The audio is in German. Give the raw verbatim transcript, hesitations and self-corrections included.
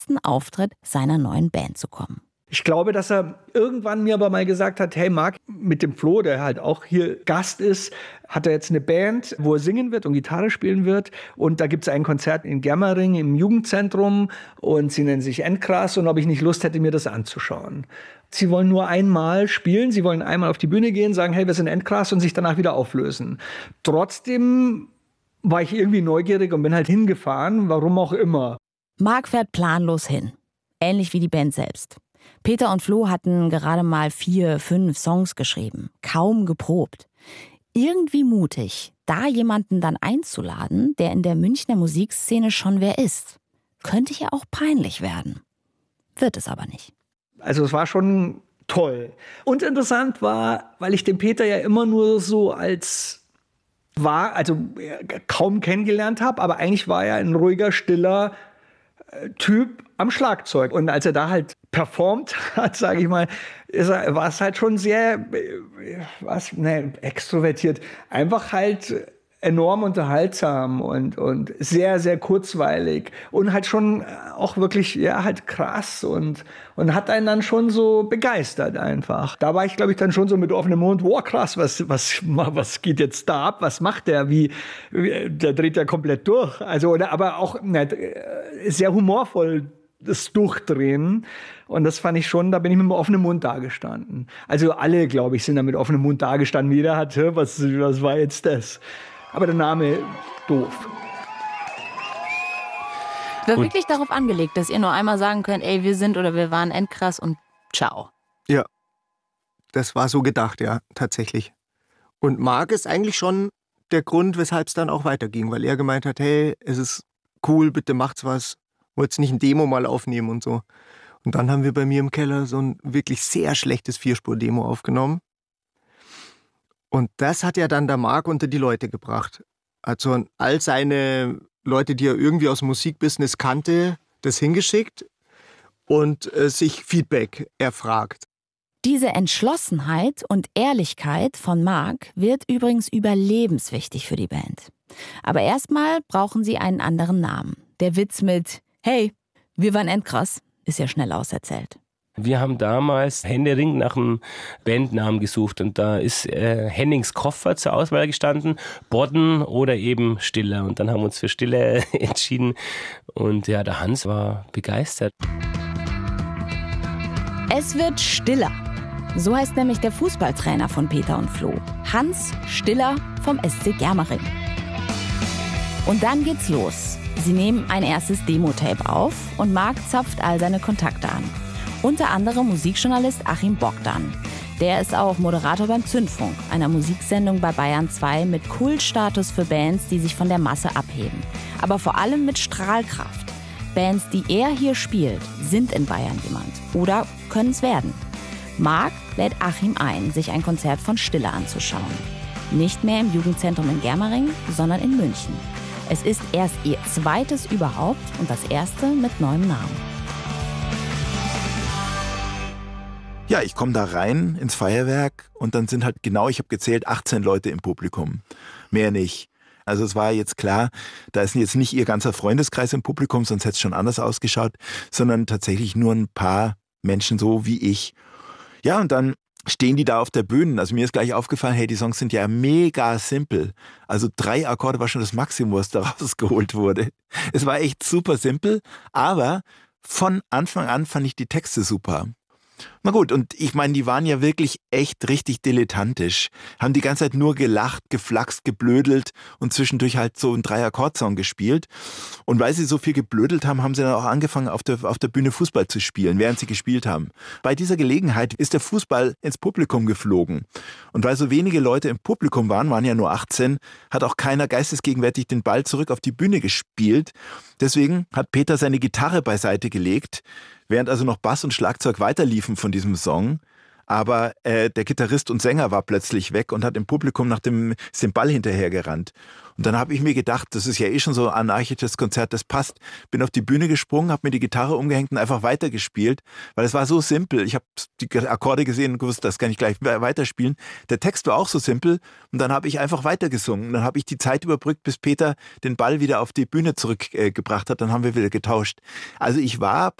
Auftritt seiner neuen Band zu kommen. Ich glaube, dass er irgendwann mir aber mal gesagt hat, hey Marc, mit dem Flo, der halt auch hier Gast ist, hat er jetzt eine Band, wo er singen wird und Gitarre spielen wird. Und da gibt es ein Konzert in Germering im Jugendzentrum und sie nennen sich Endkrass und ob ich nicht Lust hätte, mir das anzuschauen. Sie wollen nur einmal spielen, sie wollen einmal auf die Bühne gehen, sagen, hey, wir sind Endkrass und sich danach wieder auflösen. Trotzdem war ich irgendwie neugierig und bin halt hingefahren, warum auch immer. Marc fährt planlos hin, ähnlich wie die Band selbst. Peter und Flo hatten gerade mal vier, fünf Songs geschrieben, kaum geprobt. Irgendwie mutig, da jemanden dann einzuladen, der in der Münchner Musikszene schon wer ist. Könnte ja auch peinlich werden. Wird es aber nicht. Also es war schon toll. Und interessant war, weil ich den Peter ja immer nur so als war, also kaum kennengelernt habe, aber eigentlich war er ein ruhiger, stiller Typ am Schlagzeug. Und als er da halt performt hat, sage ich mal, ist er, war es halt schon sehr, was, ne, extrovertiert. Einfach halt enorm unterhaltsam und, und sehr, sehr kurzweilig. Und halt schon auch wirklich, ja, halt krass und, und hat einen dann schon so begeistert einfach. Da war ich, glaube ich, dann schon so mit offenem Mund, wow, krass, was, was, was geht jetzt da ab? Was macht der? Wie, wie der dreht ja komplett durch. Also, aber auch ne, sehr humorvoll das Durchdrehen. Und das fand ich schon, da bin ich mit einem offenen Mund dagestanden. Also alle, glaube ich, sind da mit offenem Mund dagestanden. Jeder hat, was, was war jetzt das? Aber der Name, doof. War wirklich darauf angelegt, dass ihr nur einmal sagen könnt, ey, wir sind oder wir waren Endkrass und ciao. Ja, das war so gedacht, ja, tatsächlich. Und Marc ist eigentlich schon der Grund, weshalb es dann auch weiterging, weil er gemeint hat, hey, es ist cool, bitte macht's was, wollt's nicht ein Demo mal aufnehmen und so. Und dann haben wir bei mir im Keller so ein wirklich sehr schlechtes Vierspur-Demo aufgenommen. Und das hat ja dann der Marc unter die Leute gebracht. Also all seine Leute, die er irgendwie aus dem Musikbusiness kannte, das hingeschickt und äh, sich Feedback erfragt. Diese Entschlossenheit und Ehrlichkeit von Marc wird übrigens überlebenswichtig für die Band. Aber erstmal brauchen sie einen anderen Namen. Der Witz mit Hey, wir waren Endkrass ist ja schnell auserzählt. Wir haben damals händeringend nach einem Bandnamen gesucht und da ist äh, Hennings Koffer zur Auswahl gestanden, Bodden oder eben Stiller. Und dann haben wir uns für Stiller entschieden und ja, der Hans war begeistert. Es wird Stiller. So heißt nämlich der Fußballtrainer von Peter und Flo. Hans Stiller vom S C Germering. Und dann geht's los. Sie nehmen ein erstes Demo-Tape auf und Marc zapft all seine Kontakte an. Unter anderem Musikjournalist Achim Bogdan. Der ist auch Moderator beim Zündfunk, einer Musiksendung bei Bayern zwei mit Kultstatus für Bands, die sich von der Masse abheben. Aber vor allem mit Strahlkraft. Bands, die er hier spielt, sind in Bayern jemand oder können es werden. Marc lädt Achim ein, sich ein Konzert von Stiller anzuschauen. Nicht mehr im Jugendzentrum in Germering, sondern in München. Es ist erst ihr zweites überhaupt und das erste mit neuem Namen. Ja, ich komme da rein ins Feuerwerk und dann sind halt genau, ich habe gezählt, achtzehn Leute im Publikum. Mehr nicht. Also es war jetzt klar, da ist jetzt nicht ihr ganzer Freundeskreis im Publikum, sonst hätte es schon anders ausgeschaut, sondern tatsächlich nur ein paar Menschen so wie ich. Ja, und dann stehen die da auf der Bühne. Also mir ist gleich aufgefallen, hey, die Songs sind ja mega simpel. Also drei Akkorde war schon das Maximum, was da rausgeholt wurde. Es war echt super simpel, aber von Anfang an fand ich die Texte super. Na gut, und ich meine, die waren ja wirklich echt richtig dilettantisch. Haben die ganze Zeit nur gelacht, geflaxt, geblödelt und zwischendurch halt so einen Drei-Akkord-Song gespielt. Und weil sie so viel geblödelt haben, haben sie dann auch angefangen, auf der, auf der Bühne Fußball zu spielen, während sie gespielt haben. Bei dieser Gelegenheit ist der Fußball ins Publikum geflogen. Und weil so wenige Leute im Publikum waren, waren ja nur achtzehn, hat auch keiner geistesgegenwärtig den Ball zurück auf die Bühne gespielt. Deswegen hat Peter seine Gitarre beiseite gelegt, während also noch Bass und Schlagzeug weiterliefen von diesem Song. aber äh, der Gitarrist und Sänger war plötzlich weg und hat im Publikum nach dem, ist dem Ball hinterhergerannt. Und dann habe ich mir gedacht, das ist ja eh schon so ein anarchisches Konzert, das passt. Bin auf die Bühne gesprungen, habe mir die Gitarre umgehängt und einfach weitergespielt, weil es war so simpel. Ich habe die Akkorde gesehen und gewusst, das kann ich gleich weiterspielen. Der Text war auch so simpel und dann habe ich einfach weitergesungen. Und dann habe ich die Zeit überbrückt, bis Peter den Ball wieder auf die Bühne zurückgebracht hat. Dann haben wir wieder getauscht. Also ich war